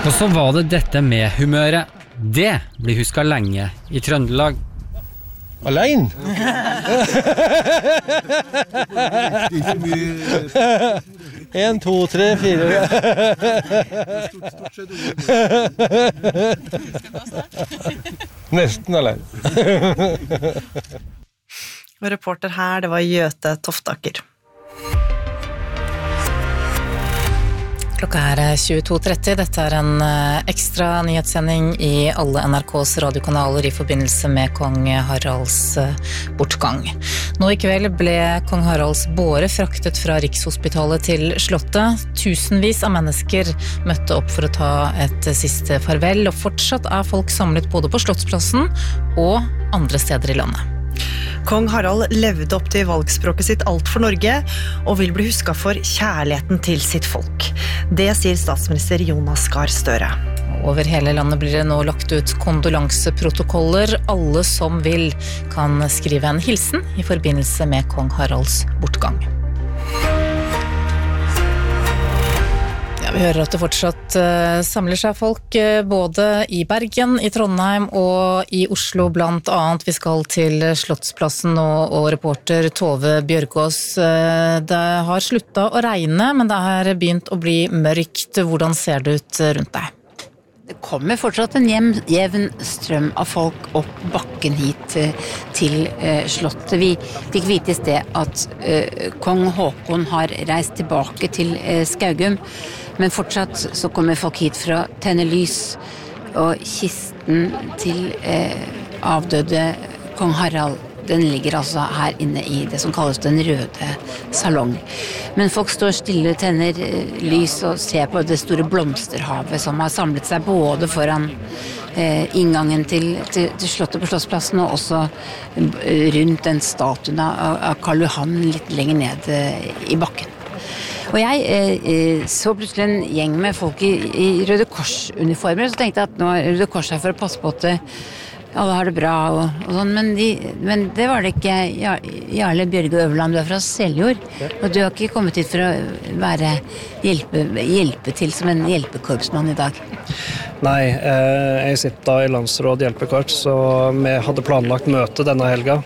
Og så var det dette med humøret. Det blir husket lenge i Trøndelag. Alene? 1, 2, 3, 4. Nesten alene. Og reporter her, det var Gjøte Toftaker. Klokka er 22.30. Dette er en ekstra nyhetssending i alle NRKs radiokanaler i forbindelse med kong Haralds bortgang. Nå i kveld ble kong Haralds båre fraktet fra Rikshospitalet til Slottet. Tusenvis av mennesker møtte opp for å ta et siste farvel, og fortsatt er folk samlet både på Slottsplassen og andre steder i landet. Kong Harald levde opp til valgspråket sitt Alt for Norge, og vil bli husket for kjærligheten til sitt folk. Det sier statsminister Jonas Gahr Støre. Over hele landet blir det nå lagt ut kondolanseprotokoller. Alle som vil kan skrive en hilsen i forbindelse med kong Haralds bortgang. Vi hører at det fortsatt samler seg folk både i Bergen, i Trondheim og i Oslo blant annet. Vi skal til Slottsplassen og reporter Tove Bjørgaas. Det har sluttet å regne, men det har begynt å bli mørkt. Hvordan ser det ut rundt deg? Det kommer fortsatt en jevn strøm av folk opp bakken hit til Slottet. Vi fikk vite i sted at kong Håkon har reist tilbake til Skaugum, men fortsatt så kommer folk hit fra Tennelys, og kisten til avdøde kong Harald, den ligger altså her inne i det som kalles den røde salong. Men folk står stille, tenner lys og ser på det store blomsterhavet som har samlet seg både foran inngangen til Slottet på Slottsplassen og også rundt den statuen av Karl Johan litt lenger ned i bakken. Og jeg så plutselig en gjeng med folk i Røde Kors-uniformer, så tenkte jeg at nå er Røde Kors her for å passe på at alle har det bra og sånn, men det var det ikke. Jarle Bjørge Øverland, du er fra Seljord, og du har ikke kommet hit for å hjelpe til som en hjelpekorpsmann i dag. Nei, jeg sitter da i landsråd hjelpekorps, så vi hadde planlagt møte denne helga,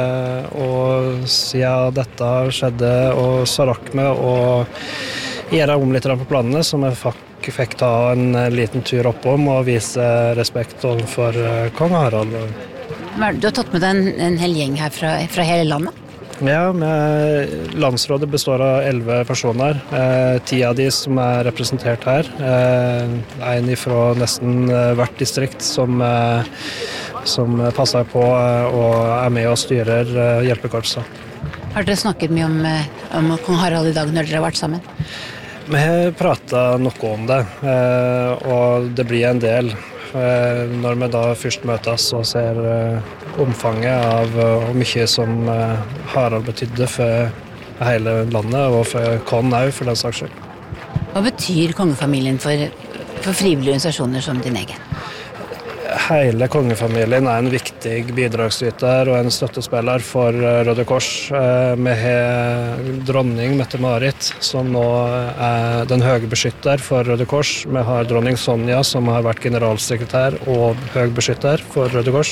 og siden dette skjedde, og så rakk vi å gjøre om litt på planene, som jeg fikk ta en liten tur oppom og vise respekt overfor kong Harald. Du har tatt med deg en hel gjeng her fra hele landet? Ja, landsrådet består av 11 personer. 10 av de som er representert her. En fra nesten hvert distrikt som passer på og er med og styrer hjelpekorpset. Har dere snakket mye om kong Harald i dag når dere har vært sammen? Vi har pratet noe om det, og det blir en del når vi da først møtes og ser omfanget av hvor mye som Harald betydde for hele landet, og for Kon også, for den saks skyld. Hva betyr kongefamilien for frivillige organisasjoner som din egen? Hele kongefamilien er en viktig bidragsyter og en støttespiller for Røde Kors. Vi har dronning Mette-Marit, som nå er den høye beskytter for Røde Kors. Vi har dronning Sonja, som har vært generalsekretær og høy beskytter for Røde Kors.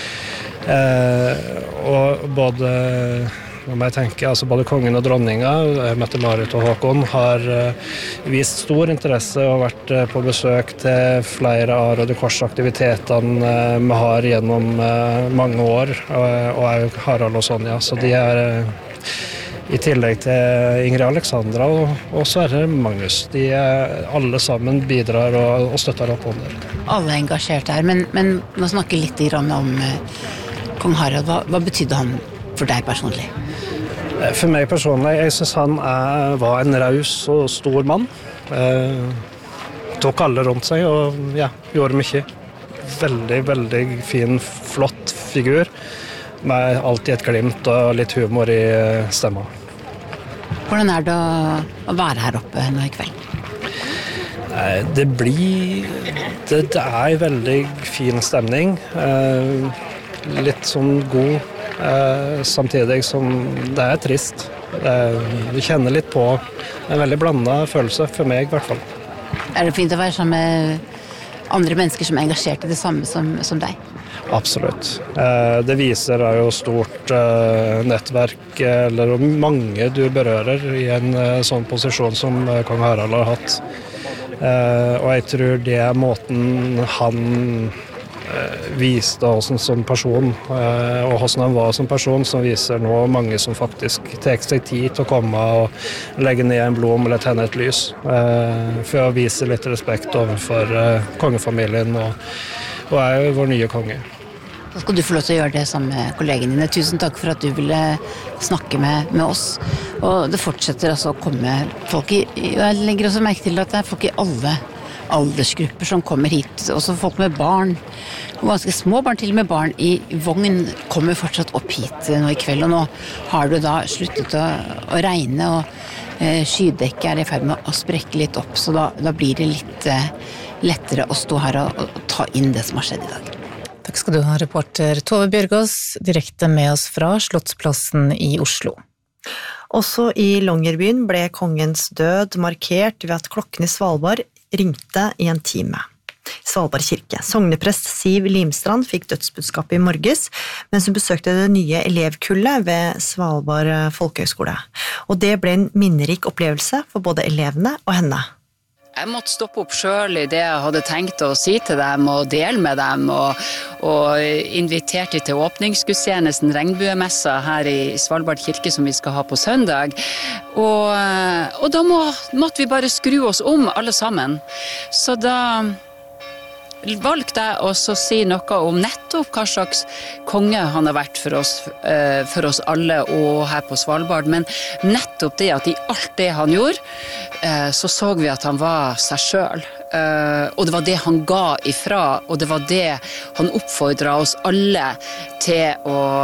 Og både kongen og dronninga, Mette-Marit og Håkon, har vist stor interesse og vært på besøk til flere av Røde Kors-aktivitetene vi har gjennom mange år, og også Harald og Sonja. Så de er, i tillegg til Ingrid Alexandra og Sverre Magnus, de alle sammen bidrar og støtter opp om det. Alle er engasjert her, men nå snakker litt om kong Harald. Hva betydde han for deg personlig? For meg personlig, jeg synes han var en raus og stor mann. Tok alle rundt seg og gjorde mye. Veldig, veldig fin, flott figur, med alltid et glimt og litt humor i stemma. Hvordan er det å være her oppe nå i kveld? Det er en veldig fin stemning. Litt sånn god, samtidig som det er trist. Vi kjenner litt på en veldig blandet følelse, for meg i hvert fall. det fint å være sammen med andre mennesker som er engasjert i det samme som deg? Absolutt. Det viser jo stort nettverk, eller mange du berører i en sånn posisjon som kong Harald har hatt. Og jeg tror det er måten han viste oss som person, og hvordan han var som person, som viser nå mange som faktisk tar seg tid til å komme og legge ned en blom eller tenne et lys, for å vise litt respekt overfor kongefamilien og er vår nye konge. Da skal du få lov til å gjøre det sammen med kollegene dine. Tusen takk for at du ville snakke med oss. Og det fortsetter altså å komme folk jeg legger også merke til at det er folk i alle aldersgrupper som kommer hit, også folk med barn, og ganske små barn, til og med barn i vogn kommer fortsatt opp hit nå i kveld, og nå har du da sluttet å regne, og skydekket er i ferd med å sprekke litt opp, så da blir det litt lettere å stå her og ta inn det som har skjedd i dag. Takk skal du ha, reporter Tove Bjørgaas, direkte med oss fra Slottsplassen i Oslo. Også i Longyearbyen ble kongens død markert ved at klokken i Svalbard ringte i en time. Svalbard kirke. Sogneprest Siv Limstrand fikk dødsbudskapet i morges, mens hun besøkte det nye elevkullet ved Svalbard folkehøgskole. Og det ble en minnerik opplevelse for både elevene og henne. Jeg måtte stoppe opp selv i det jeg hadde tenkt å si til dem og dele med dem, og inviterte til åpningsgudstjenesten Regnbuemessa her i Svalbard kirke som vi skal ha på søndag. Og da måtte vi bare skru oss om alle sammen. Så da valgte jeg også å si noe om nettopp hva slags konge han har vært for oss alle og her på Svalbard, men nettopp det at i alt det han gjorde, så vi at han var seg selv. Og det var det han ga ifra, og det var det han oppfordret oss alle til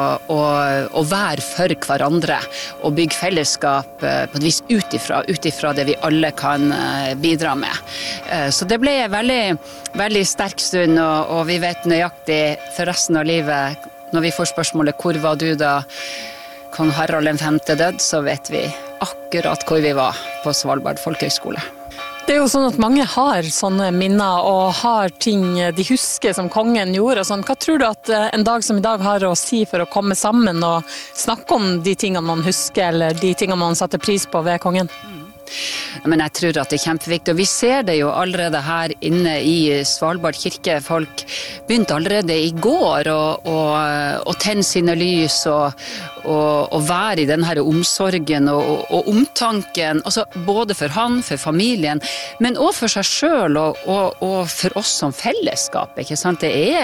å være for hverandre, og bygge fellesskap på et vis ut ifra det vi alle kan bidra med. Så det ble en veldig sterk stund, og vi vet nøyaktig for resten av livet, når vi får spørsmålet «Hvor var du da kong Harald V død?», så vet vi akkurat hvor vi var på Svalbard folkehøgskole. Det er jo sånn at mange har sånne minner og har ting de husker som kongen gjorde og sånn. Hva tror du at en dag som i dag har å si for å komme sammen og snakke om de tingene man husker, eller de tingene man satte pris på ved kongen? Men jeg tror at det er kjempeviktig, og vi ser det jo allerede her inne i Svalbard kirke. Folk begynte allerede i går å tenne sine lys og være i denne omsorgen og omtanken, altså både for han, for familien, men også for seg selv og for oss som fellesskap, ikke sant?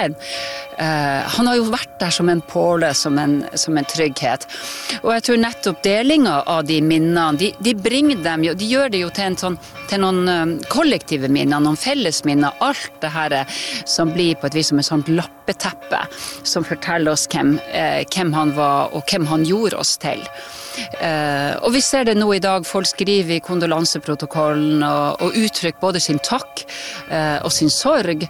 Han har jo vært der som en påle, som en trygghet. Og jeg tror nettopp delingen av de minnene, de bringer dem jo, de gjør det jo til noen kollektive minner, noen fellesminner, alt det her som blir på et vis som et sånt lappeteppe, som forteller oss hvem han var og hvem han gjorde oss til. Og vi ser det nå i dag, folk skriver i kondolanseprotokollen og uttrykker både sin takk og sin sorg.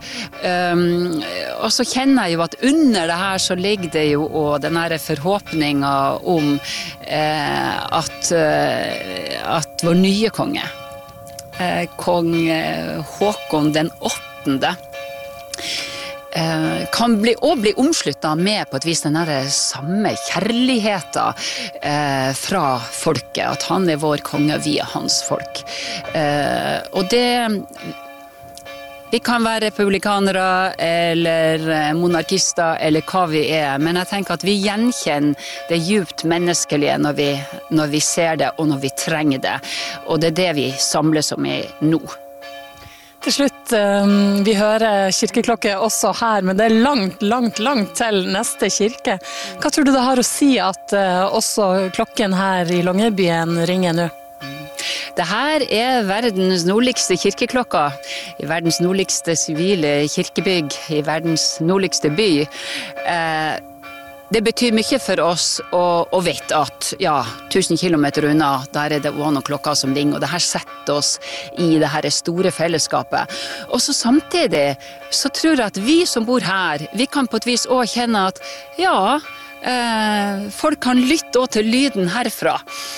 Og så kjenner jeg jo at under det her så ligger det jo og den her forhåpningen om at vår nye konge, kong Håkon den 8., kan bli omsluttet med på et vis den samme kjærligheten fra folket, at han er vår konge, vi er hans folk. Og det vi kan være republikanere eller monarkister eller hva vi er, men jeg tenker at vi gjenkjenner det djupt menneskelige når vi ser det og når vi trenger det, og det er det vi samles om i nå. Til slutt, vi hører kirkeklokke også her, men det er langt til neste kirke. Hva tror du det har å si at også klokken her i Longyearbyen ringer nå? Det her er verdens nordligste kirkeklokka, i verdens nordligste sivile kirkebygg, i verdens nordligste by. Det betyr mye for oss å vite at 1000 kilometer unna, der er det noen klokker som ringer, og det her setter oss i det her store fellesskapet. Og så samtidig så tror jeg at vi som bor her, vi kan på et vis også kjenne at folk kan lytte også til lyden herfra,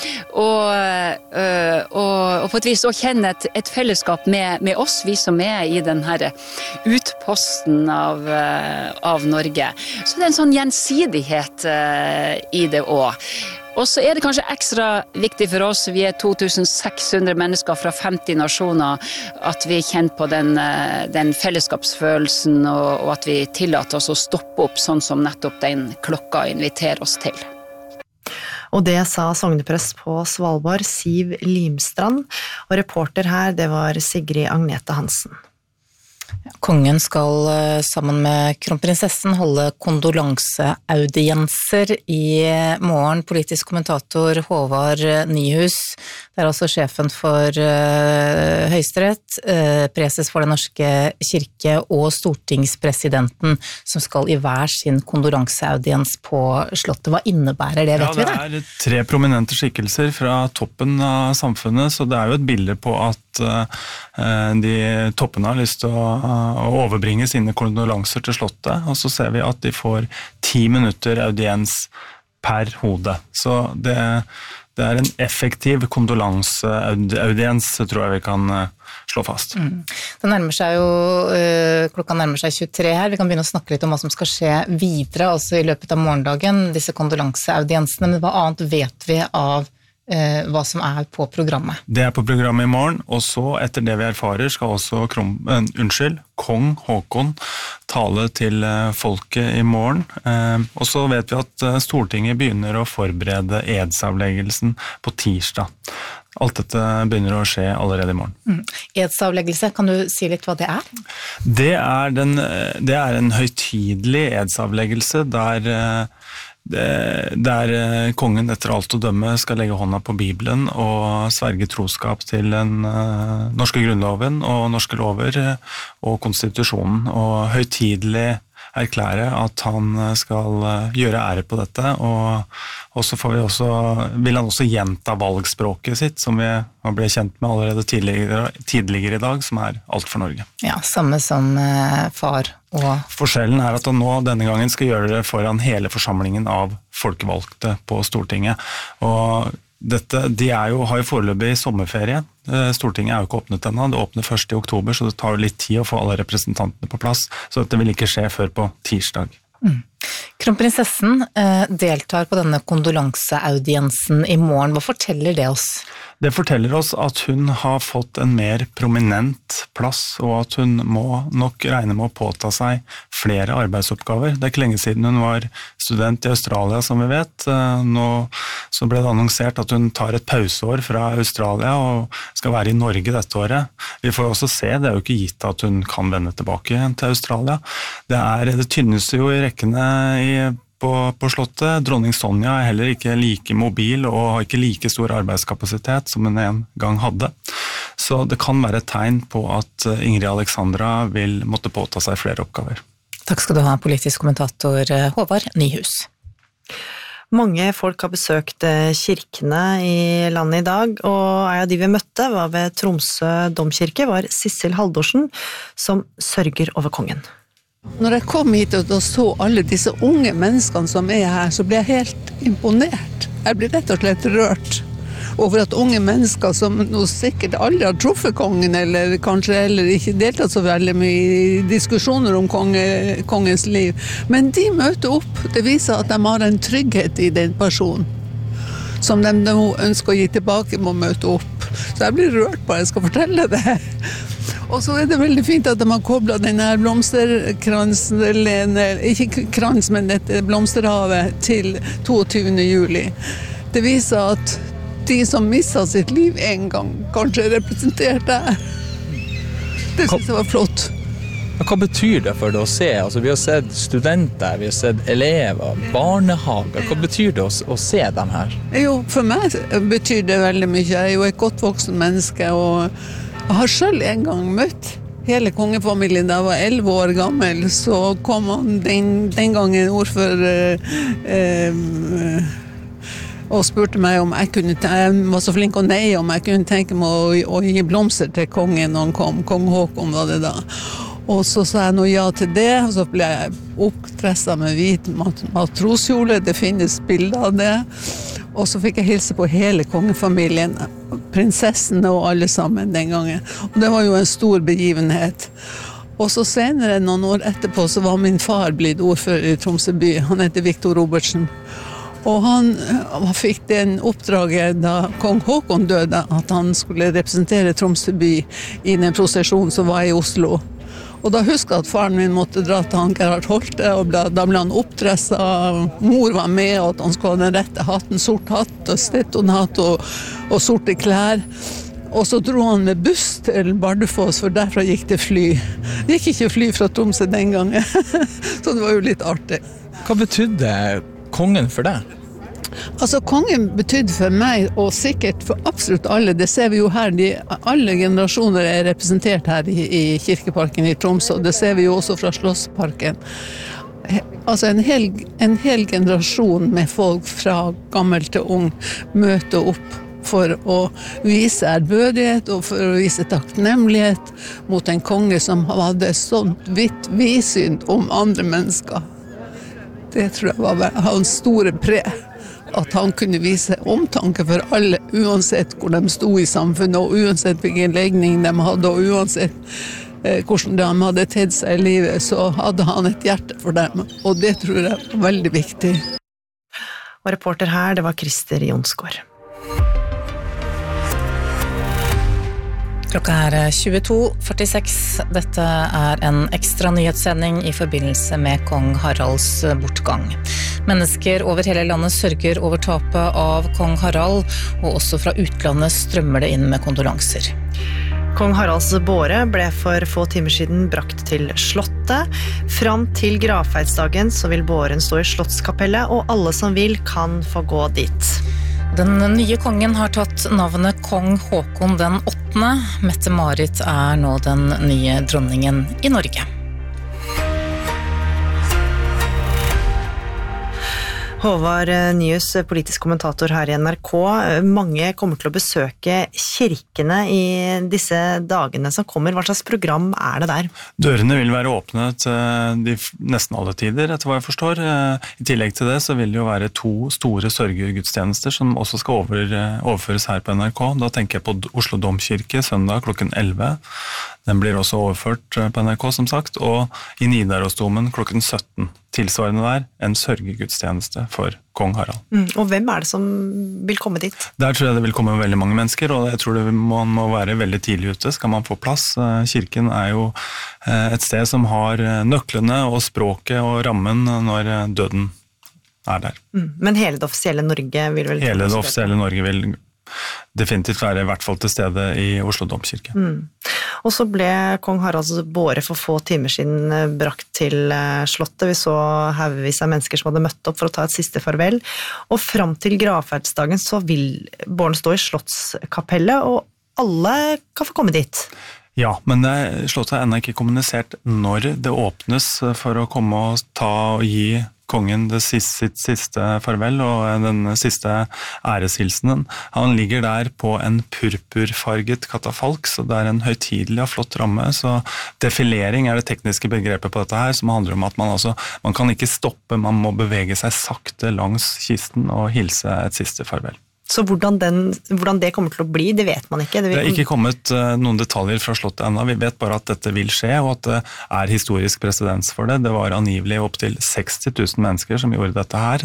og på et vis også kjenne et fellesskap med oss, vi som i den her utposten av Norge. Så det en sånn gjensidighet i det også. Og så det kanskje ekstra viktig for oss, vi 2600 mennesker fra 50 nasjoner, at vi kjenner på den fellesskapsfølelsen, og at vi tillater oss å stoppe opp sånn som nettopp den klokka inviterer oss til. Og det sa sogneprest på Svalbard, Siv Limstrand, og reporter her, det var Sigrid Agnete Hansen. Kongen skal sammen med kronprinsessen holde kondolanseaudienser i morgen. Politisk kommentator Håvard Nyhus, det også sjefen for Høyesterett, preses for Den norske kirke og stortingspresidenten som skal i hver sin kondolanseaudiens på slottet. Hva innebærer det, vet vi det? Det 3 prominente skikkelser fra toppen av samfunnet, så det jo et bilde på at de toppene har lyst til å overbringe sine kondolanser til slottet, og så ser vi at de får 10 minutter audiens per hode. Så det en effektiv kondolanseaudiens, tror jeg vi kan slå fast. Det nærmer seg jo, klokka nærmer seg 23 her, vi kan begynne å snakke litt om hva som skal skje videre, altså i løpet av morgendagen, disse kondolanseaudiensene, men hva annet vet vi av hva som på programmet? Det på programmet i morgen, og så etter det vi erfarer skal også kong Håkon tale til folket i morgen. Og så vet vi at Stortinget begynner å forberede edsavleggelsen på tirsdag. Alt dette begynner å skje allerede i morgen. Edsavleggelse, kan du si litt hva det Det en høytidelig edsavleggelse der kongen etter alt å dømme skal legge hånda på Bibelen og sverge troskap til den norske grunnloven og norske lover og konstitusjonen, og høytidelig erklære at han skal gjøre ære på dette, og så vil han også gjenta valgspråket sitt, som vi ble kjent med allerede tidligere i dag, som alt for Norge. Ja, samme som far og... Forskjellen at han nå denne gangen skal gjøre det foran hele forsamlingen av folkevalgte på Stortinget, og de har jo foreløpig sommerferie. Stortinget jo ikke åpnet ennå, det åpner 1. oktober, så det tar jo litt tid å få alle representantene på plass, så dette vil ikke skje før på tirsdag. Kronprinsessen deltar på denne kondolanseaudiensen i morgen. Hva forteller det oss? Det forteller oss at hun har fått en mer prominent plass, og at hun må nok regne med å påta seg flere arbeidsoppgaver. Det ikke lenge siden hun var student i Australia, som vi vet. Nå så ble det annonsert at hun tar et pauseår fra Australia og skal være i Norge dette året. Vi får også se, det jo ikke gitt at hun kan vende tilbake til Australia. Det tynnes jo i rekkene på slottet. Dronning Sonja heller ikke like mobil og har ikke like stor arbeidskapasitet som hun en gang hadde. Så det kan være et tegn på at Ingrid Alexandra vil måtte påta seg flere oppgaver. Takk skal du ha, politisk kommentator Håvard Nyhus. Mange folk har besøkt kirkene i landet i dag, og en av de vi møtte var ved Tromsø domkirke, var Sissel Haldorsen, som sørger over kongen. Når jeg kom hit og så alle disse unge menneskene som her, så ble jeg helt imponert. Jeg ble rett og slett rørt over at unge mennesker som nå sikkert aldri har truffet kongen, eller kanskje heller ikke deltatt så veldig mye i diskusjoner om kongens liv, men de møter opp. Det viser at de har en trygghet i den personen, som de nå ønsker å gi tilbake med å møte opp. Så jeg blir rørt på, jeg skal fortelle det. Og så det veldig fint at de har koblet denne blomsterkransen, ikke krans, men dette blomsterhavet til 22. juli. Det viser at de som mistet sitt liv en gang, kanskje representerte her. Det synes jeg var flott. Hva betyr det for deg å se? Altså, vi har sett studenter, vi har sett elever, barnehager. Hva betyr det å se dem her? Jo, for meg betyr det veldig mye. Jeg jo et godt voksen menneske, og jeg har selv en gang møtt hele kongefamilien da jeg var 11 år gammel. Så kom han den gangen ordfører og spurte meg om jeg var så flink å nei, om jeg kunne tenke meg å gi blomster til kongen når han kom. Kong Håkon var det da. Og så sa jeg noe ja til det, og så ble jeg oppdresset med hvit matroskjole, det finnes bilder av det. Og så fikk jeg hilse på hele kongefamilien, prinsessene og alle sammen den gangen. Og det var jo en stor begivenhet. Og så senere, noen år etterpå, så var min far blitt ordfører i Tromsø by. Han heter Viktor Robertsen. Og han fikk den oppdraget da kong Håkon døde, at han skulle representere Tromsø by i den prosesjonen som var i Oslo. Og da husker jeg at faren min måtte dra til han Gerhard Holte, og da ble han oppdresset, mor var med, og at han skulle ha den rette hatten, sort hatt og stettonhatt og sorte klær. Og så dro han med buss til Bardufoss, for derfra gikk det fly. Det gikk ikke fly fra Tromsø den gangen, så det var jo litt artig. Hva betydde kongen for deg? Altså, kongen betydde for meg, og sikkert for absolutt alle, det ser vi jo her, alle generasjoner er representert her i Kirkeparken i Tromsø, og det ser vi jo også fra Slottsparken. Altså en hel generasjon med folk fra gammel til ung møter opp for å vise ærbødighet og for å vise takknemlighet mot en konge som hadde sånt vidt vidsyn om andre mennesker. Det tror jeg var hans store pre. At han kunne vise omtanke for alle, uansett hvor de stod i samfunnet, og uansett hvilken legning de hadde, og uansett hvordan de hadde tedd seg i livet, så hadde han et hjerte for dem, og det tror jeg var veldig viktig. Og reporter her, det var Christer Jonsgaard. Klokka er 22:46. Dette er en ekstra nyhetssending i forbindelse med kong Haralds bortgang. Mennesker over hele landet sørger over tapet av kong Harald, og også fra utlandet strømmer det inn med kondolanser. Kong Haralds båre ble for få timer siden brakt til slottet. Fram til gravferdsdagen så vil båren stå i Slottskapellet, og alle som vil kan få gå dit. Den nye kongen har tatt navnet kong Håkon den 8. Mette-Marit er nå den nye dronningen i Norge. Håvard Nyhus, politisk kommentator her i NRK. Mange kommer til å besøke kirkene i disse dagene som kommer. Hva slags program er det der? Dørene vil være åpne til nesten alle tider, etter hva jeg forstår. I tillegg til det så vil det jo være 2 store sørgegudstjenester som også skal overføres her på NRK. Da tenker jeg på Oslo Domkirke søndag klokken 11. Den blir også overført på NRK, som sagt, og i Nidarosdomen klokken 17. Tilsvarende der, en sørgegudstjeneste for kong Harald. Og hvem er det som vil komme dit? Der tror jeg det vil komme veldig mange mennesker, og jeg tror man må være veldig tidlig ute, skal man få plass. Kirken er jo et sted som har nøklene og språket og rammen når døden er der. Men hele det offisielle Norge vil vel... Hele det offisielle Norge vil definitivt være i hvert fall til stede i Oslo Domkirke. Og så ble kong Haralds båre for få timer siden brakt til slottet. Vi så haugevis av mennesker som hadde møtt opp for å ta et siste farvel. Og fram til gravferdsdagen så vil båren stå i Slottskapellet, og alle kan få komme dit. Ja, men slottet har ennå ikke kommunisert når det åpnes for å komme og ta og gi kongen sitt siste farvel og den siste æreshilsenen. Han ligger der på en purpurfarget katafalk, så det er en høytidelig og flott ramme. Så defilering er det tekniske begrepet på dette her, som handler om at man kan ikke stoppe, man må bevege seg sakte langs kisten og hilse et siste farvel. Så hvordan det kommer til å bli, det vet man ikke. Det er ikke kommet noen detaljer fra slottet ennå. Vi vet bare at dette vil skje, og at det er historisk presedens for det. Det var angivelig opp til 60 000 mennesker som gjorde dette her,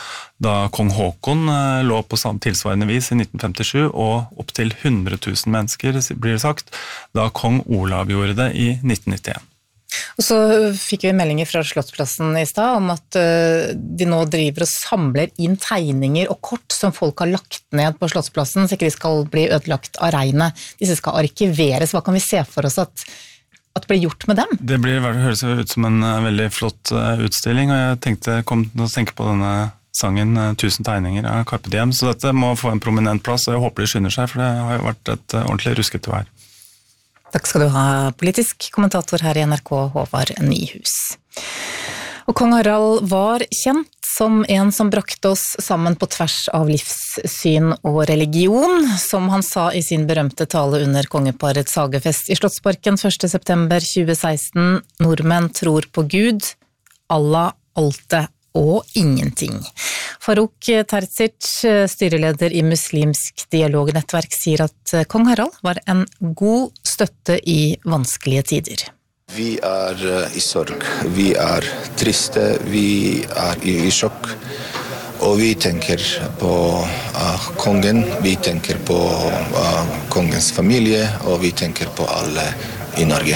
da kong Håkon lå på tilsvarende vis i 1957, og opp til 100 000 mennesker, blir det sagt, da kong Olav gjorde det i 1991. Og så fikk vi meldinger fra Slottsplassen i stad om at de nå driver og samler inn tegninger og kort som folk har lagt ned på Slottsplassen, så ikke de skal bli ødelagt av regnet. Disse skal arkiveres. Hva kan vi se for oss at blir gjort med dem? Det høres ut som en veldig flott utstilling, og jeg kom til å tenke på denne sangen 1000 tegninger av Carpe Diem, så dette må få en prominent plass, og jeg håper de skynder seg, for det har jo vært et ordentlig ruskete vær. Takk skal du ha, politisk kommentator her i NRK, Håvard Nyhus. Og kong Harald var kjent som en som brakte oss sammen på tvers av livssyn og religion, som han sa i sin berømte tale under kongeparets hagefest i Slottsparken 1. september 2016. Nordmenn tror på Gud, Allah, Alte og ingenting. Farouk Terzic, styreleder i Muslimsk dialognettverk, sier at kong Harald var en god støtte i vanskelige tider. Vi i sorg, vi triste, vi i sjokk, og vi tenker på kongen, vi tenker på kongens familie, og vi tenker på alle i Norge.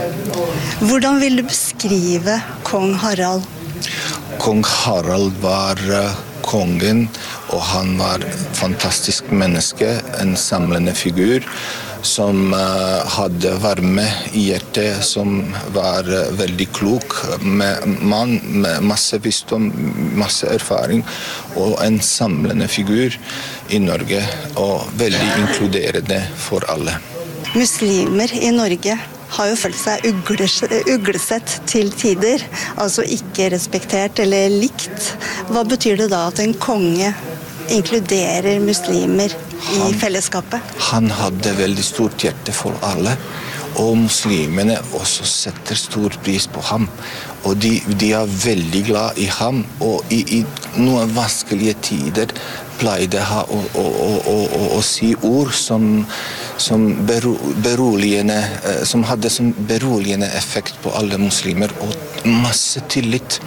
Hvordan vil du beskrive kong Harald? Kong Harald var kongen, og han var fantastisk menneske, en samlende figur, som hadde varme i hjertet, som var veldig klok, mann med masse visdom, masse erfaring, og en samlende figur i Norge, og veldig inkluderende for alle. Muslimer i Norge har jo følt seg uglesett til tider, altså ikke respektert eller likt. Hva betyr det da at en konge inkluderer muslimer i fellesskapet? Han hadde veldig stort hjerte for alle, og muslimene også setter stor pris på ham. Og de veldig glad i ham, og i noen vanskelige tider pleide han å si ord som beroligende, som hadde som beroligende effekt på alle muslimer, og masse tillit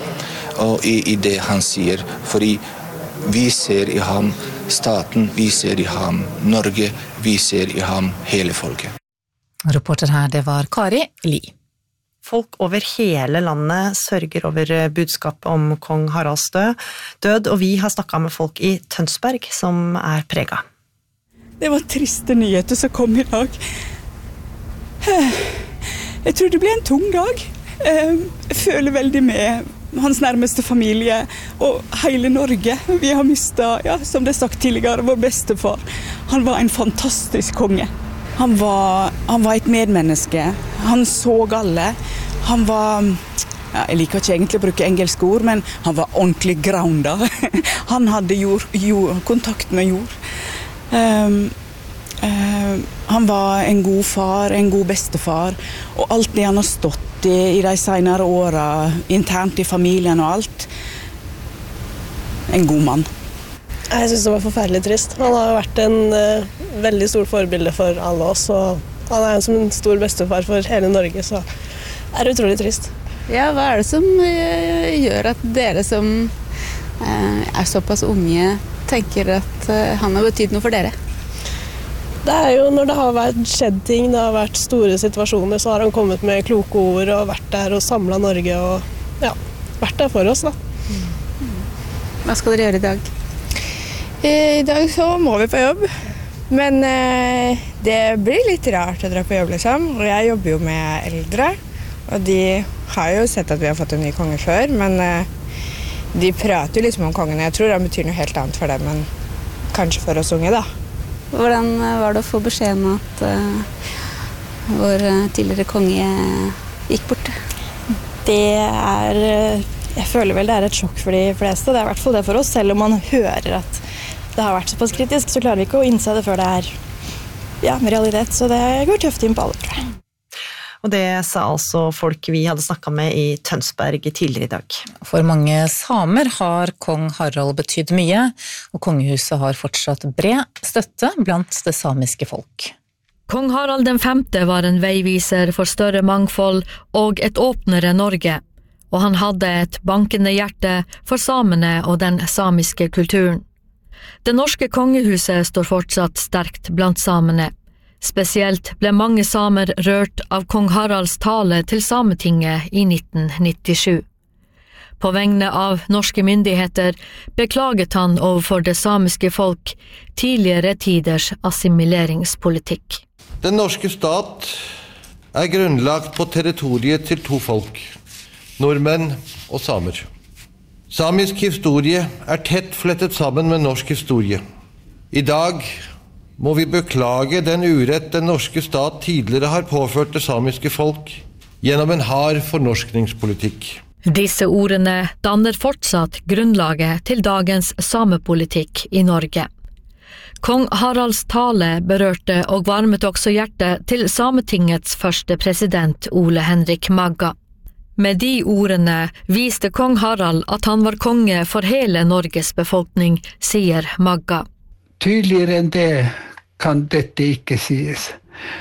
i det han sier, fordi vi ser i ham staten, vi ser i ham Norge, vi ser i ham hele folket. Reporter her, det var Kari Li. Folk over hele landet sørger over budskapet om kong Haralds død, og vi har snakket med folk i Tønsberg som preget. Det var triste nyheter som kom i dag. Jeg tror det ble en tung dag. Jeg føler veldig med hans nærmeste familie og hele Norge. Vi har mistet, som det er sagt tidligere, vår bestefar. Han var en fantastisk konge. Han var et medmenneske. Han så alle. Han var, jeg liker ikke egentlig å bruke engelske ord, men han var ordentlig grounded. Han hadde kontakt med jord. Han var en god far, en god bestefar, og alt det han har stått i de senere årene, internt i familien og alt. En god mann. Jeg synes det var forferdelig trist. Han har vært en veldig stor forbilde for alle oss, og han en som en stor bestefar for hele Norge, så det utrolig trist. Ja, hva det som gjør at dere som såpass unge tenker at han har betydd noe for dere? Det jo når det har skjedd ting, det har vært store situasjoner, så har han kommet med kloke ord og vært der og samlet Norge og vært der for oss da. Hva skal dere gjøre i dag? I dag så må vi på jobb, men det blir litt rart å dra på jobb liksom, og jeg jobber jo med eldre, og de har jo sett at vi har fått en ny konge før, men de prater jo liksom om kongen. Jeg tror han betyr noe helt annet for dem, men kanskje for oss unge da. Hvordan var det å få beskjeden at vår tidligere konge gikk bort? Jeg føler vel det et sjokk for de fleste. Det i hvert fall det for oss. Selv om man hører at det har vært såpass kritisk, så klarer vi ikke å innse det før det realitet. Så det går tøft inn på alle, tror jeg. Og det sa altså folk vi hadde snakket med i Tønsberg tidligere i dag. For mange samer har kong Harald betydd mye, og kongehuset har fortsatt bred støtte blant det samiske folk. Kong Harald den 5. var en veiviser for større mangfold og et åpnere Norge, og han hadde et bankende hjerte for samene og den samiske kulturen. Det norske kongehuset står fortsatt sterkt blant samene. Spesielt ble mange samer rørt av kong Haralds tale til Sametinget i 1997. På vegne av norske myndigheter beklaget han overfor det samiske folk tidligere tiders assimileringspolitikk. Den norske stat grunnlagt på territoriet til to folk, nordmenn og samer. Samisk historie tett flettet sammen med norsk historie. I dag må vi beklage den urett den norske stat tidligere har påført det samiske folk gjennom en hard fornorskningspolitikk. Disse ordene danner fortsatt grunnlaget til dagens samepolitikk i Norge. Kong Haralds tale berørte og varmet også hjertet til Sametingets første president Ole Henrik Magga. Med de ordene viste kong Harald at han var konge for hele Norges befolkning, sier Magga. Tydeligere enn det kan dette ikke sies.